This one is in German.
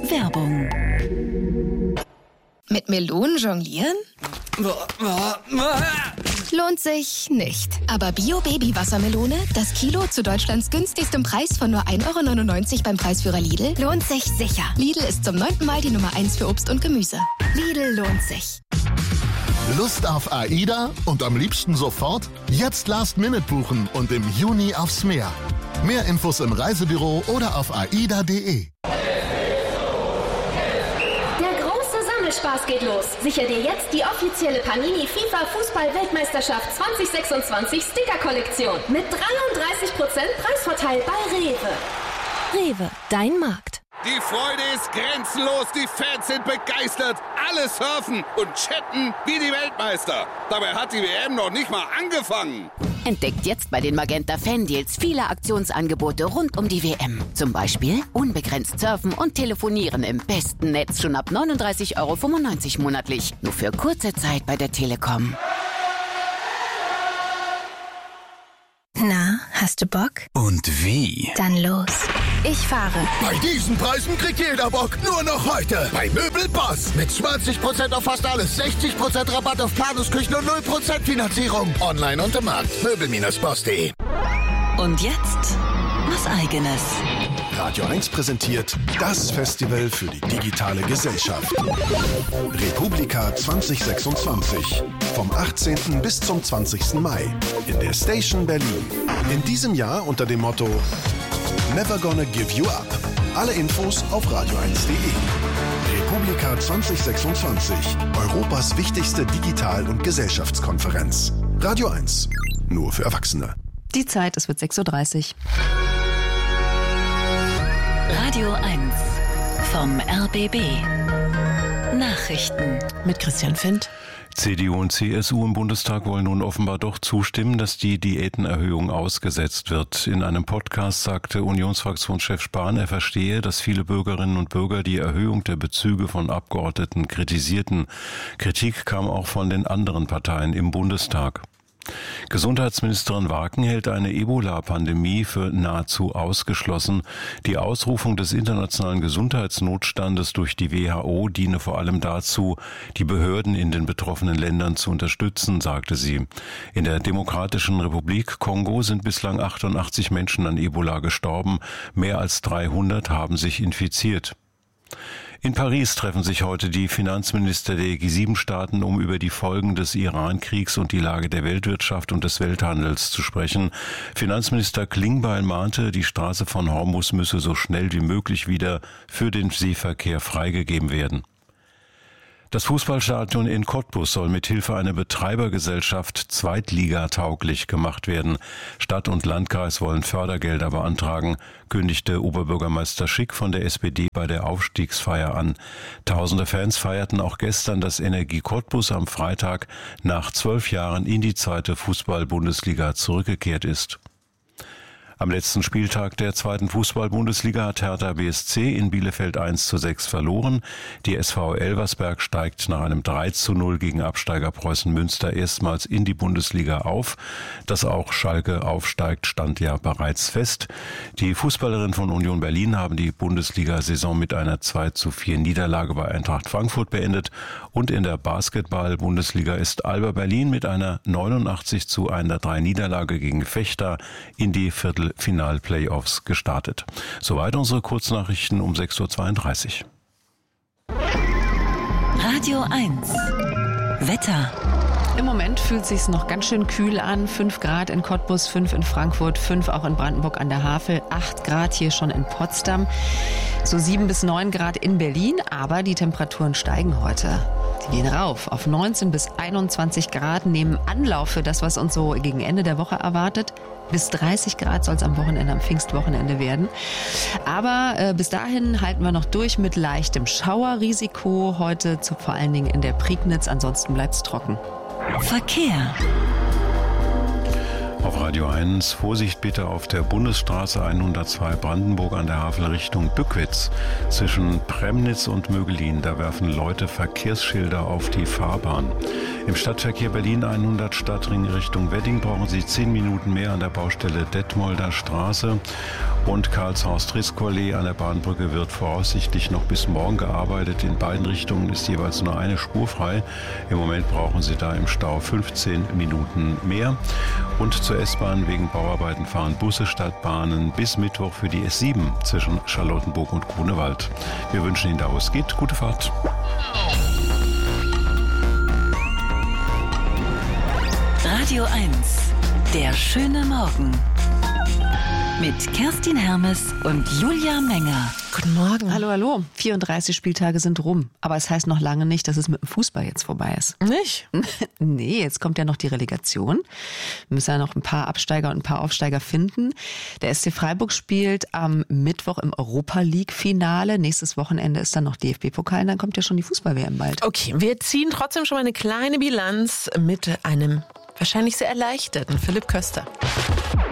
Werbung. Mit Melonen jonglieren? Lohnt sich nicht. Aber Bio-Baby-Wassermelone, das Kilo zu Deutschlands günstigstem Preis von nur 1,99 € beim Preisführer Lidl, lohnt sich sicher. Lidl ist zum 9. Mal die Nummer 1 für Obst und Gemüse. Lidl lohnt sich. Lust auf AIDA und am liebsten sofort? Jetzt Last-Minute buchen und im Juni aufs Meer. Mehr Infos im Reisebüro oder auf aida.de. Spaß geht los. Sicher dir jetzt die offizielle Panini FIFA Fußball-Weltmeisterschaft 2026 Sticker-Kollektion mit 33% Preisvorteil bei Rewe. Rewe, dein Markt. Die Freude ist grenzenlos, die Fans sind begeistert, alle surfen und chatten wie die Weltmeister. Dabei hat die WM noch nicht mal angefangen. Entdeckt jetzt bei den Magenta Fan-Deals viele Aktionsangebote rund um die WM. Zum Beispiel unbegrenzt surfen und telefonieren im besten Netz schon ab 39,95 € monatlich. Nur für kurze Zeit bei der Telekom. Na, hast du Bock? Und wie? Dann los. Ich fahre. Bei diesen Preisen kriegt jeder Bock. Nur noch heute. Bei Möbelboss. Mit 20% auf fast alles. 60% Rabatt auf Planungsküchen und 0% Finanzierung. Online und im Markt. Möbel-boss.de. Und jetzt was Eigenes. Radio 1 präsentiert das Festival für die digitale Gesellschaft. Republika 2026. Vom 18. bis zum 20. Mai. In der Station Berlin. In diesem Jahr unter dem Motto Never Gonna Give You Up. Alle Infos auf radio1.de. Republika 2026. Europas wichtigste Digital- und Gesellschaftskonferenz. Radio 1. Nur für Erwachsene. Die Zeit, es wird 6:30 Uhr. Radio 1 vom RBB. Nachrichten Mit Christian Findt. CDU und CSU im Bundestag wollen nun offenbar doch zustimmen, dass die Diätenerhöhung ausgesetzt wird. In einem Podcast sagte Unionsfraktionschef Spahn, er verstehe, dass viele Bürgerinnen und Bürger die Erhöhung der Bezüge von Abgeordneten kritisierten. Kritik kam auch von den anderen Parteien im Bundestag. Gesundheitsministerin Waken hält eine Ebola-Pandemie für nahezu ausgeschlossen. Die Ausrufung des internationalen Gesundheitsnotstandes durch die WHO diene vor allem dazu, die Behörden in den betroffenen Ländern zu unterstützen, sagte sie. In der Demokratischen Republik Kongo sind bislang 88 Menschen an Ebola gestorben. Mehr als 300 haben sich infiziert. In Paris treffen sich heute die Finanzminister der G7-Staaten, um über die Folgen des Iran-Kriegs und die Lage der Weltwirtschaft und des Welthandels zu sprechen. Finanzminister Klingbeil mahnte, die Straße von Hormuz müsse so schnell wie möglich wieder für den Seeverkehr freigegeben werden. Das Fußballstadion in Cottbus soll mit Hilfe einer Betreibergesellschaft zweitligatauglich gemacht werden. Stadt und Landkreis wollen Fördergelder beantragen, kündigte Oberbürgermeister Schick von der SPD bei der Aufstiegsfeier an. Tausende Fans feierten auch gestern, dass Energie Cottbus am Freitag nach 12 Jahren in die zweite Fußball-Bundesliga zurückgekehrt ist. Am letzten Spieltag der zweiten Fußball-Bundesliga hat Hertha BSC in Bielefeld 1:6 verloren. Die SV Elversberg steigt nach einem 3:0 gegen Absteiger Preußen Münster erstmals in die Bundesliga auf. Dass auch Schalke aufsteigt, stand ja bereits fest. Die Fußballerinnen von Union Berlin haben die Bundesliga-Saison mit einer 2:4 Niederlage bei Eintracht Frankfurt beendet. Und in der Basketball-Bundesliga ist Alba Berlin mit einer 89:103 Niederlage gegen Vechta in die Viertelfinal-Playoffs gestartet. Soweit unsere Kurznachrichten um 6:32 Uhr. Radio 1 Wetter. Im Moment fühlt es sich noch ganz schön kühl an. 5 Grad in Cottbus, 5 in Frankfurt, 5 auch in Brandenburg an der Havel, 8 Grad hier schon in Potsdam, so 7 bis 9 Grad in Berlin. Aber die Temperaturen steigen heute. Die gehen rauf auf 19 bis 21 Grad, nehmen Anlauf für das, was uns so gegen Ende der Woche erwartet. Bis 30 Grad soll es am Wochenende, am Pfingstwochenende werden. Aber bis dahin halten wir noch durch mit leichtem Schauerrisiko. Heute vor allen Dingen in der Prignitz, ansonsten bleibt es trocken. Verkehr. Auf Radio 1, Vorsicht bitte auf der Bundesstraße 102 Brandenburg an der Havel Richtung Bückwitz. Zwischen Premnitz und Mögelin, da werfen Leute Verkehrsschilder auf die Fahrbahn. Im Stadtverkehr Berlin 100 Stadtring Richtung Wedding brauchen Sie 10 Minuten mehr an der Baustelle Detmolder Straße. Und Karlshorst-Triskollee an der Bahnbrücke wird voraussichtlich noch bis morgen gearbeitet. In beiden Richtungen ist jeweils nur eine Spur frei. Im Moment brauchen Sie da im Stau 15 Minuten mehr. Und zur S-Bahn wegen Bauarbeiten fahren Busse statt Bahnen bis Mittwoch für die S7 zwischen Charlottenburg und Grunewald. Wir wünschen Ihnen da, wo es geht, gute Fahrt. Radio 1, der schöne Morgen. Mit Kerstin Hermes und Julia Menger. Guten Morgen. Hallo, hallo. 34 Spieltage sind rum. Aber es heißt noch lange nicht, dass es mit dem Fußball jetzt vorbei ist. Nicht? Nee, jetzt kommt ja noch die Relegation. Wir müssen ja noch ein paar Absteiger und ein paar Aufsteiger finden. Der SC Freiburg spielt am Mittwoch im Europa-League-Finale. Nächstes Wochenende ist dann noch DFB-Pokal und dann kommt ja schon die Fußball-WM bald. Okay, wir ziehen trotzdem schon mal eine kleine Bilanz mit einem wahrscheinlich sehr erleichterten Philipp Köster.